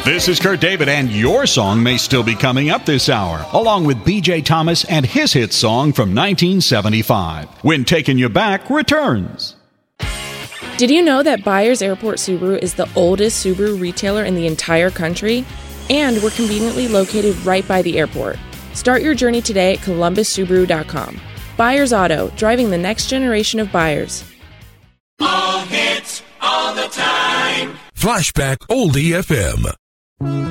This is Kurt David, and your song may still be coming up this hour, along with B.J. Thomas and his hit song from 1975, When Taking You Back returns. Did you know that Byers Airport Subaru is the oldest Subaru retailer in the entire country? And we're conveniently located right by the airport. Start your journey today at columbussubaru.com. Byers Auto, driving the next generation of buyers. All hits, all the time. Flashback Oldie FM.